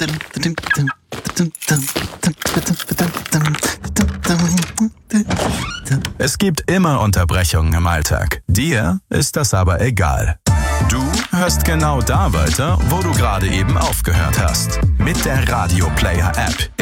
Es gibt immer Unterbrechungen im Alltag. Dir ist das aber egal. Du hörst genau da weiter, wo du gerade eben aufgehört hast. Mit der Radio Player App.